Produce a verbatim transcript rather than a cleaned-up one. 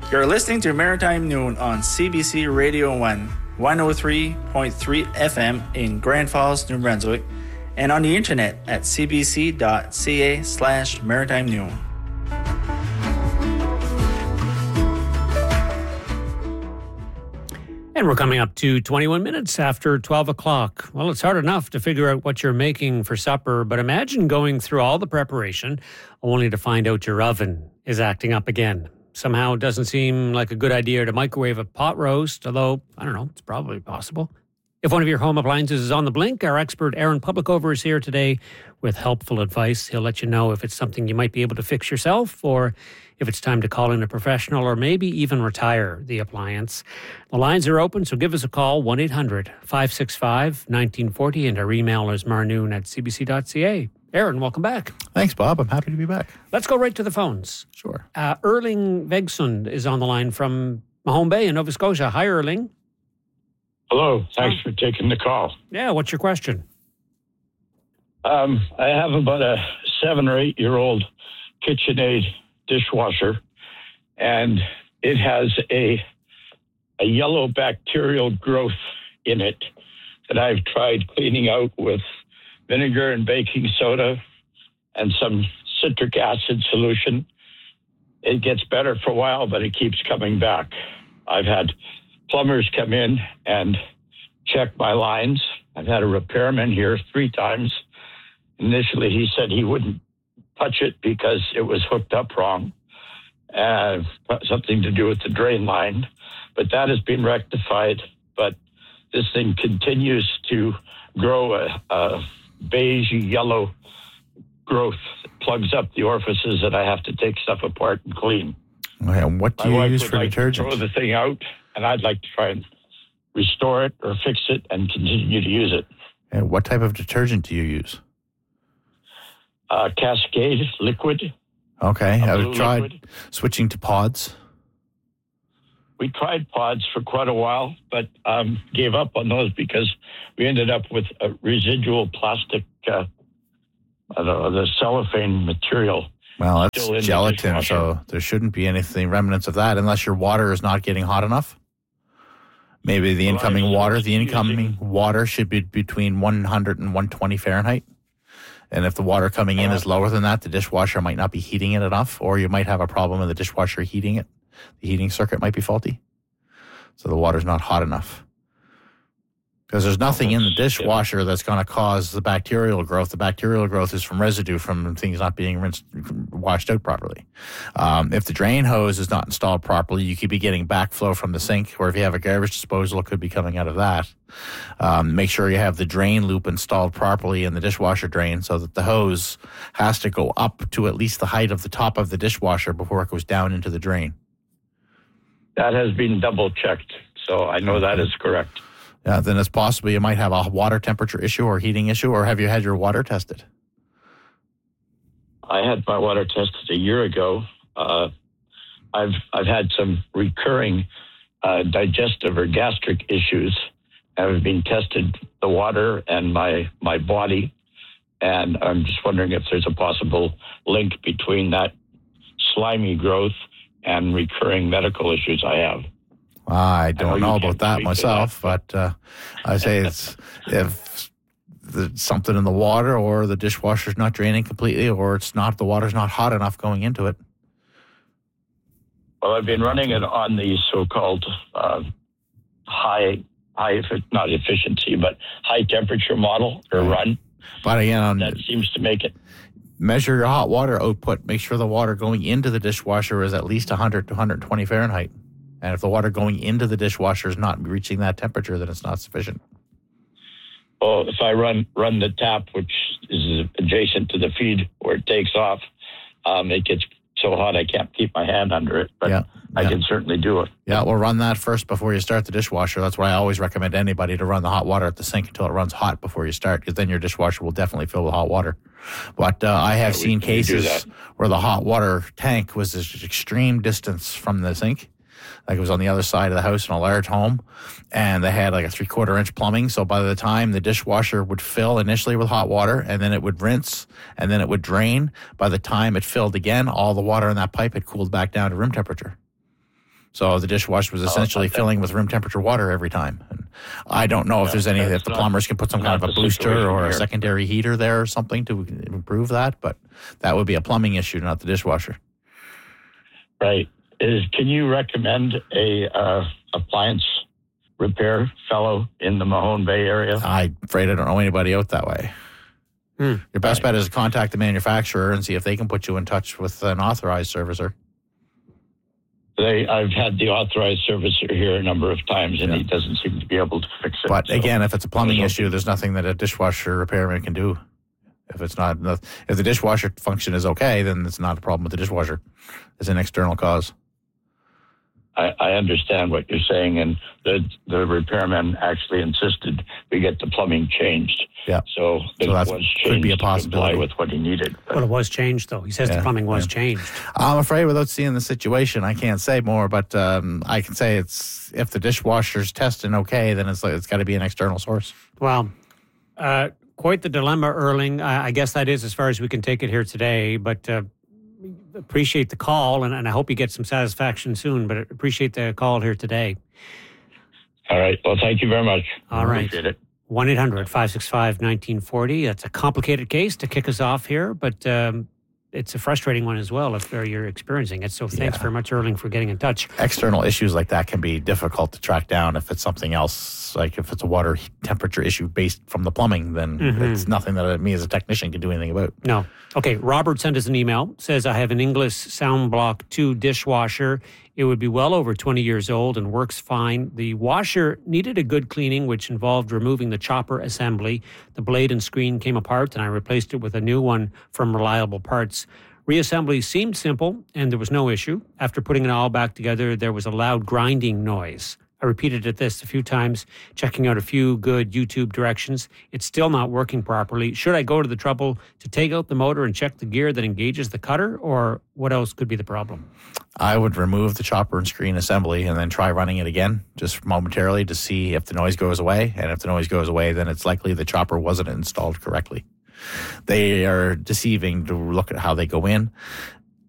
You're listening to Maritime Noon on C B C Radio one, one oh three point three F M in Grand Falls, New Brunswick, and on the internet at cbc.ca slash maritime noon. And we're coming up to twenty-one minutes after twelve o'clock. Well, it's hard enough to figure out what you're making for supper, but imagine going through all the preparation only to find out your oven is acting up again. Somehow it doesn't seem like a good idea to microwave a pot roast, although, I don't know, it's probably possible. If one of your home appliances is on the blink, our expert Aaron Publicover is here today with helpful advice. He'll let you know if it's something you might be able to fix yourself or if it's time to call in a professional or maybe even retire the appliance. The lines are open, so give us a call, one eight hundred five six five one nine four zero, and our email is marnoon at c b c dot c a. Aaron, welcome back. Thanks, Bob. I'm happy to be back. Let's go right to the phones. Sure. Uh, Erling Vegsund is on the line from Mahone Bay in Nova Scotia. Hi, Erling. Hello. Thanks for taking the call. Yeah, what's your question? Um, I have about a seven or eight year old KitchenAid dishwasher, and it has a a yellow bacterial growth in it that I've tried cleaning out with vinegar and baking soda and some citric acid solution. It gets better for a while, but it keeps coming back. I've had plumbers come in and check my lines. I've had a repairman here three times. Initially, he said he wouldn't touch it because it was hooked up wrong, uh, something to do with the drain line. But that has been rectified. But this thing continues to grow a, a beige yellow growth that plugs up the orifices that I have to take stuff apart and clean. Okay, and what do My you wife use would for like detergent? to throw the thing out, and I'd like to try and restore it or fix it and continue to use it. And what type of detergent do you use? Uh, Cascade liquid. Okay, A I've blue tried liquid. switching to pods. We tried pods for quite a while, but um, gave up on those because we ended up with a residual plastic, uh, I don't know, the cellophane material. Well, that's Still in the gelatin, dishwasher. so there shouldn't be anything remnants of that unless your water is not getting hot enough. Maybe the Well, incoming I'm water, the using- incoming water should be between one hundred and one twenty Fahrenheit. And if the water coming in Uh, is lower than that, the dishwasher might not be heating it enough, or you might have a problem with the dishwasher heating it. The heating circuit might be faulty. So the water's not hot enough. Because there's nothing in the dishwasher that's going to cause the bacterial growth. The bacterial growth is from residue from things not being rinsed, washed out properly. Um, if the drain hose is not installed properly, you could be getting backflow from the sink, or if you have a garbage disposal, it could be coming out of that. Um, make sure you have the drain loop installed properly in the dishwasher drain so that the hose has to go up to at least the height of the top of the dishwasher before it goes down into the drain. That has been double checked, so I know that is correct. Yeah, then it's possible you might have a water temperature issue or heating issue, or have you had your water tested? I had my water tested a year ago. Uh, I've I've had some recurring uh, digestive or gastric issues. I've been tested the water and my my body, and I'm just wondering if there's a possible link between that slimy growth and recurring medical issues I have. I don't I know know you about can't that speak to myself, that, but uh, I say it's if there's something in the water, or the dishwasher's not draining completely, or it's not the water's not hot enough going into it. Well, I've been running it on the so-called uh, high, high, not efficiency, but high temperature model or Right. run. But again, on That seems to make it. measure your hot water output. Make sure the water going into the dishwasher is at least one hundred to one hundred twenty Fahrenheit. And if the water going into the dishwasher is not reaching that temperature, then it's not sufficient. Well, if I run run the tap, which is adjacent to the feed where it takes off, um, it gets so hot I can't keep my hand under it. But Yeah, I yeah. can certainly do it. Yeah, well, run that first before you start the dishwasher. That's why I always recommend anybody to run the hot water at the sink until it runs hot before you start, because then your dishwasher will definitely fill with hot water. But uh, I have Yeah, we- seen we do cases that. where the hot water tank was an extreme distance from the sink. Like it was on the other side of the house in a large home, and they had like a three quarter inch plumbing. So by the time the dishwasher would fill initially with hot water, and then it would rinse, and then it would drain, by the time it filled again, all the water in that pipe had cooled back down to room temperature. So the dishwasher was essentially oh, filling with room temperature water every time. And I don't know if no, there's any, if the plumbers can put some kind of a booster or a here. secondary heater there or something to improve that, but that would be a plumbing issue, not the dishwasher. Right. Is can you recommend a uh, appliance repair fellow in the Mahone Bay area? I'm afraid I don't know anybody out that way. Hmm. Your best right. bet is to contact the manufacturer and see if they can put you in touch with an authorized servicer. They, I've had the authorized servicer here a number of times, and yeah. he doesn't seem to be able to fix it. But so. again, if it's a plumbing issue, there's nothing that a dishwasher repairman can do. If it's not, if the dishwasher function is okay, then it's not a problem with the dishwasher. It's an external cause. I, I understand what you're saying, and the the repairman actually insisted we get the plumbing changed. Yeah. So it so was changed could be a possibility. To comply with what he needed. But well, it was changed, though. He says yeah, the plumbing was yeah. changed. I'm afraid without seeing the situation, I can't say more, but um, I can say it's if the dishwasher's testing okay, then it's like, it's got to be an external source. Well, uh, quite the dilemma, Erling. Uh, I guess that is as far as we can take it here today, but uh, appreciate the call, and, and I hope you get some satisfaction soon, but appreciate the call here today. All right. Well, thank you very much. All right. Appreciate it. one eight hundred five six five one nine four zero. That's a complicated case to kick us off here, but um, it's a frustrating one as well if uh, you're experiencing it. So thanks yeah. very much, Erling, for getting in touch. External issues like that can be difficult to track down if it's something else, like if it's a water temperature issue based from the plumbing, then mm-hmm. it's nothing that me as a technician can do anything about. No. Okay, Robert sent us an email, says, I have an Inglis SoundBlock two dishwasher. It would be well over twenty years old and works fine. The washer needed a good cleaning, which involved removing the chopper assembly. The blade and screen came apart, and I replaced it with a new one from Reliable Parts. Reassembly seemed simple, and there was no issue. After putting it all back together, there was a loud grinding noise. I repeated it this a few times, checking out a few good YouTube directions. It's still not working properly. Should I go to the trouble to take out the motor and check the gear that engages the cutter, or what else could be the problem? I would remove the chopper and screen assembly and then try running it again, just momentarily, to see if the noise goes away. And if the noise goes away, then it's likely the chopper wasn't installed correctly. They are deceiving to look at how they go in.